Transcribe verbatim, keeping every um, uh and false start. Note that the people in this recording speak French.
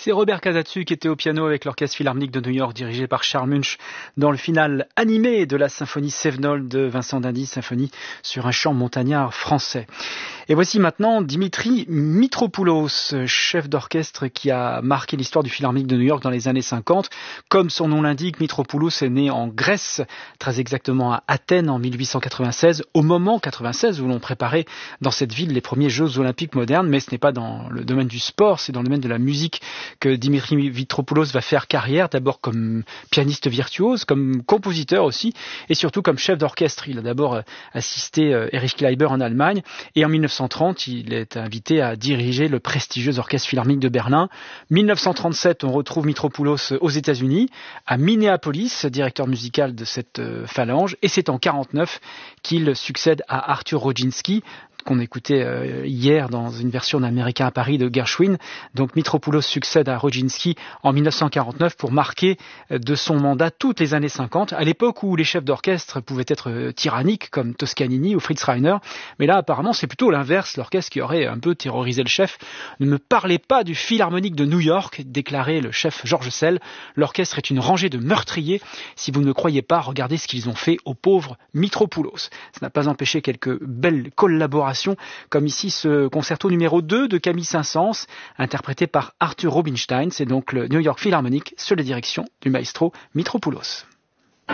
C'est Robert Casatsu qui était au piano avec l'Orchestre Philharmonique de New York dirigé par Charles Munch dans le final animé de la symphonie Sevenol de Vincent d'Indy, symphonie sur un chant montagnard français. Et voici maintenant Dimitri Mitropoulos, chef d'orchestre qui a marqué l'histoire du Philharmonique de New York dans les années cinquante. Comme son nom l'indique, Mitropoulos est né en Grèce, très exactement à Athènes en mille huit cent quatre-vingt-seize, au moment quatre-vingt-seize où l'on préparait dans cette ville les premiers Jeux olympiques modernes, mais ce n'est pas dans le domaine du sport, c'est dans le domaine de la musique que Dimitri Mitropoulos va faire carrière, d'abord comme pianiste virtuose, comme compositeur aussi, et surtout comme chef d'orchestre. Il a d'abord assisté Erich Kleiber en Allemagne, et en mille neuf cent trente, il est invité à diriger le prestigieux Orchestre Philharmonique de Berlin. mille neuf cent trente-sept, on retrouve Mitropoulos aux États-Unis, à Minneapolis, directeur musical de cette phalange, et c'est en quarante-neuf qu'il succède à Arthur Rodzinski, qu'on écoutait euh, hier dans une version d'Américain à Paris de Gershwin. Donc Mitropoulos succède à Rodzinski en mille neuf cent quarante-neuf pour marquer euh, de son mandat toutes les années cinquante, à l'époque où les chefs d'orchestre pouvaient être euh, tyranniques comme Toscanini ou Fritz Reiner. Mais là, apparemment, c'est plutôt l'inverse, l'orchestre qui aurait un peu terrorisé le chef. Ne me parlez pas du Philharmonique de New York, déclarait le chef Georges Sell. L'orchestre est une rangée de meurtriers. Si vous ne croyez pas, regardez ce qu'ils ont fait au pauvre Mitropoulos. Ça n'a pas empêché quelques belles collaborations, comme ici ce concerto numéro deux de Camille Saint-Saëns, interprété par Arthur Rubinstein. C'est donc le New York Philharmonic sous la direction du maestro Mitropoulos.